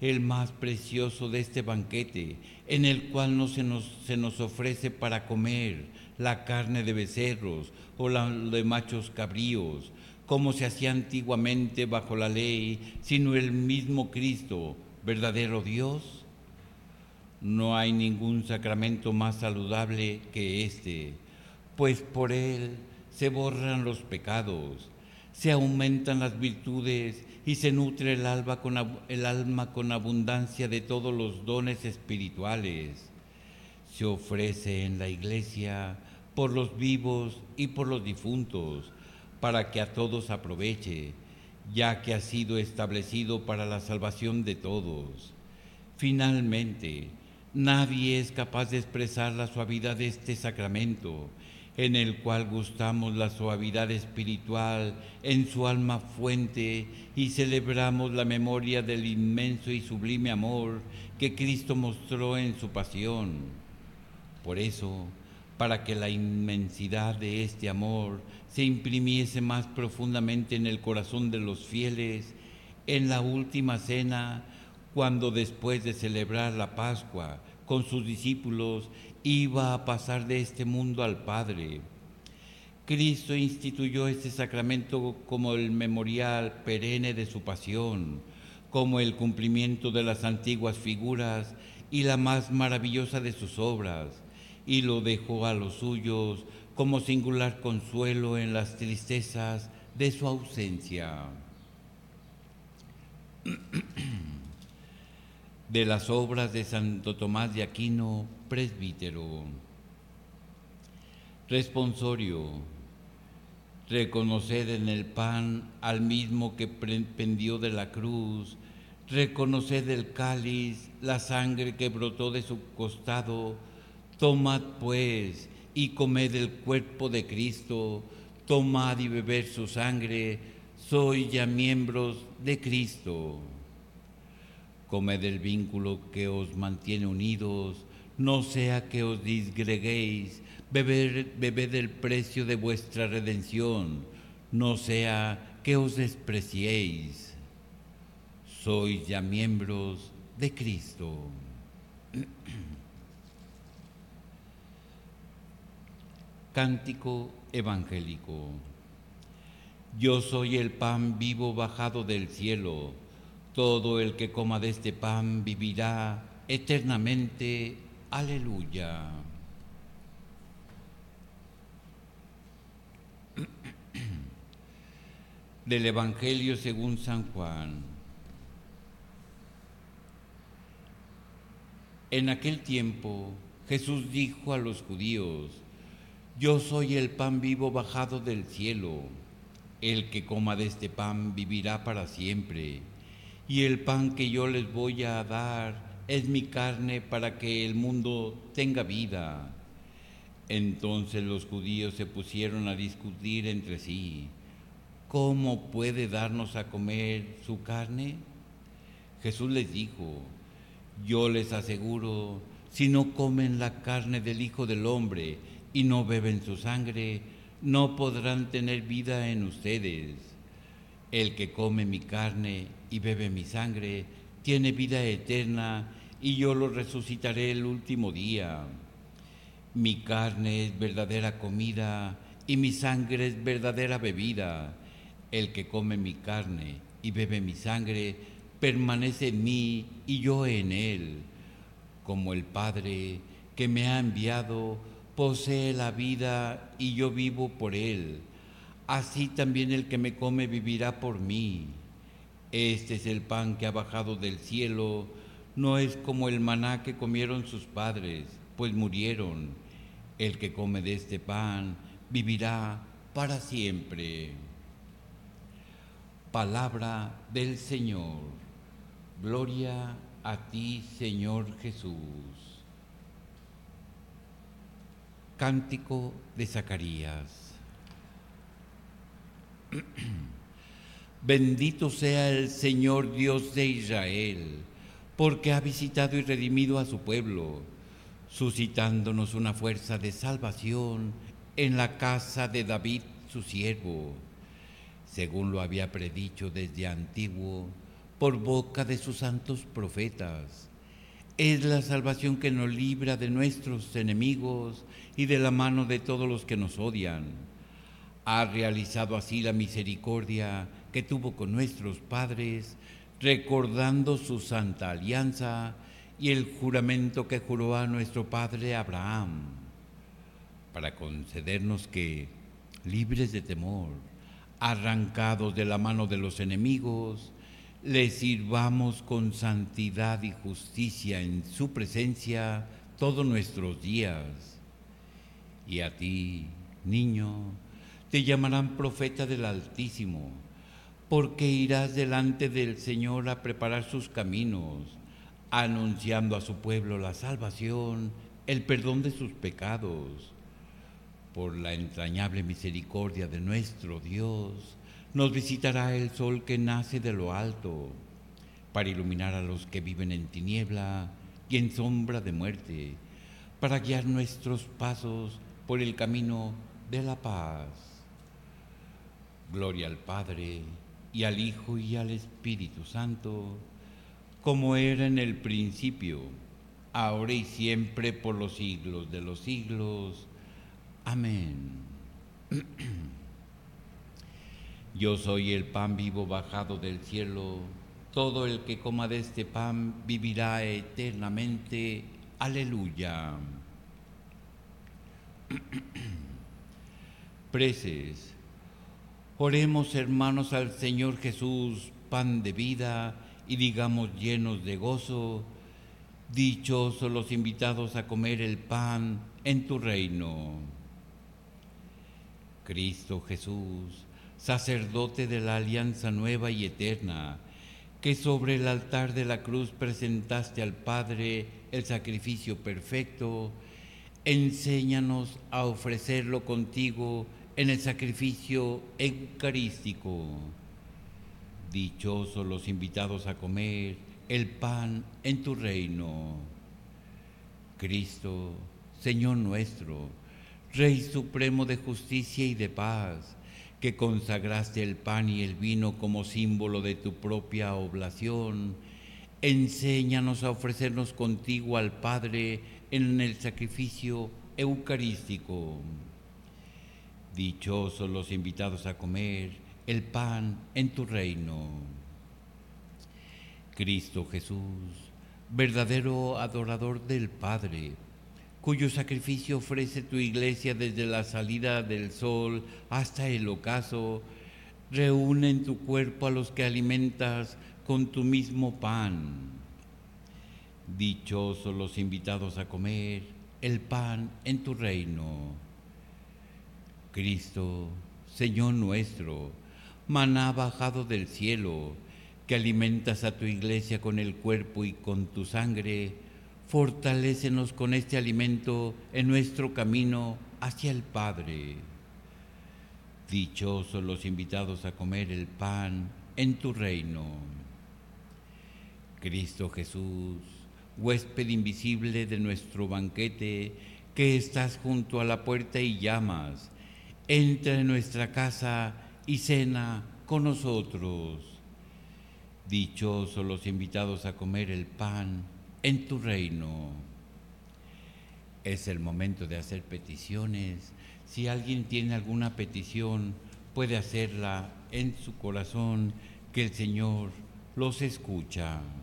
el más precioso de este banquete, en el cual no se nos ofrece para comer la carne de becerros o la de machos cabríos, como se hacía antiguamente bajo la ley, sino el mismo Cristo, verdadero Dios? No hay ningún sacramento más saludable que este, pues por él se borran los pecados, se aumentan las virtudes y se nutre el alma con abundancia de todos los dones espirituales. Se ofrece en la Iglesia por los vivos y por los difuntos, para que a todos aproveche, ya que ha sido establecido para la salvación de todos. Finalmente, nadie es capaz de expresar la suavidad de este sacramento, en el cual gustamos la suavidad espiritual en su alma fuente y celebramos la memoria del inmenso y sublime amor que Cristo mostró en su pasión. Por eso, para que la inmensidad de este amor se imprimiese más profundamente en el corazón de los fieles, en la última cena, cuando después de celebrar la Pascua con sus discípulos iba a pasar de este mundo al Padre, Cristo instituyó este sacramento como el memorial perenne de su pasión, como el cumplimiento de las antiguas figuras y la más maravillosa de sus obras, y lo dejó a los suyos como singular consuelo en las tristezas de su ausencia. De las obras de Santo Tomás de Aquino, presbítero. Responsorio. Reconoced en el pan al mismo que pendió de la cruz. Reconoced el cáliz, la sangre que brotó de su costado. Tomad pues y comed el cuerpo de Cristo. Tomad y bebed su sangre. Sois ya miembros de Cristo. Comed el vínculo que os mantiene unidos, no sea que os disgreguéis. Bebed el precio de vuestra redención, no sea que os despreciéis. Sois ya miembros de Cristo. Cántico evangélico. Yo soy el pan vivo bajado del cielo. Todo el que coma de este pan vivirá eternamente. Aleluya. Del Evangelio según San Juan. En aquel tiempo Jesús dijo a los judíos: Yo soy el pan vivo bajado del cielo. El que coma de este pan vivirá para siempre. Y el pan que yo les voy a dar es mi carne para que el mundo tenga vida. Entonces los judíos se pusieron a discutir entre sí: ¿Cómo puede darnos a comer su carne? Jesús les dijo: Yo les aseguro, si no comen la carne del Hijo del Hombre y no beben su sangre, no podrán tener vida en ustedes. El que come mi carne y bebe mi sangre tiene vida eterna, y yo lo resucitaré el último día. Mi carne es verdadera comida y mi sangre es verdadera bebida. El que come mi carne y bebe mi sangre permanece en mí y yo en él. Como el Padre que me ha enviado posee la vida y yo vivo por él, así también el que me come vivirá por mí. Este es el pan que ha bajado del cielo, no es como el maná que comieron sus padres, pues murieron. El que come de este pan vivirá para siempre. Palabra del Señor. Gloria a ti, Señor Jesús. Cántico de Zacarías. Bendito sea el Señor Dios de Israel, porque ha visitado y redimido a su pueblo, suscitándonos una fuerza de salvación en la casa de David, su siervo, según lo había predicho desde antiguo, por boca de sus santos profetas. Es la salvación que nos libra de nuestros enemigos y de la mano de todos los que nos odian. Ha realizado así la misericordia que tuvo con nuestros padres, recordando su santa alianza y el juramento que juró a nuestro padre Abraham, para concedernos que, libres de temor, arrancados de la mano de los enemigos, le sirvamos con santidad y justicia en su presencia todos nuestros días. Y a ti, niño, te llamarán profeta del Altísimo, porque irás delante del Señor a preparar sus caminos, anunciando a su pueblo la salvación, el perdón de sus pecados. Por la entrañable misericordia de nuestro Dios, nos visitará el sol que nace de lo alto, para iluminar a los que viven en tiniebla y en sombra de muerte, para guiar nuestros pasos por el camino de la paz. Gloria al Padre, y al Hijo, y al Espíritu Santo, como era en el principio, ahora y siempre, por los siglos de los siglos. Amén. Yo soy el pan vivo bajado del cielo. Todo el que coma de este pan vivirá eternamente. Aleluya. Preces. Oremos, hermanos, al Señor Jesús, pan de vida, y digamos llenos de gozo: dichosos los invitados a comer el pan en tu reino. Cristo Jesús, sacerdote de la alianza nueva y eterna, que sobre el altar de la cruz presentaste al Padre el sacrificio perfecto, enséñanos a ofrecerlo contigo en el sacrificio eucarístico. Dichosos los invitados a comer el pan en tu reino. Cristo, Señor nuestro, Rey supremo de justicia y de paz, que consagraste el pan y el vino como símbolo de tu propia oblación, enséñanos a ofrecernos contigo al Padre en el sacrificio eucarístico. Dichosos los invitados a comer el pan en tu reino. Cristo Jesús, verdadero adorador del Padre, cuyo sacrificio ofrece tu iglesia desde la salida del sol hasta el ocaso, reúne en tu cuerpo a los que alimentas con tu mismo pan. Dichosos los invitados a comer el pan en tu reino. Cristo, Señor nuestro, maná bajado del cielo, que alimentas a tu iglesia con el cuerpo y con tu sangre, fortalécenos con este alimento en nuestro camino hacia el Padre. Dichosos los invitados a comer el pan en tu reino. Cristo Jesús, huésped invisible de nuestro banquete, que estás junto a la puerta y llamas, entra en nuestra casa y cena con nosotros. Dichosos los invitados a comer el pan en tu reino. Es el momento de hacer peticiones. Si alguien tiene alguna petición, puede hacerla en su corazón, que el Señor los escucha.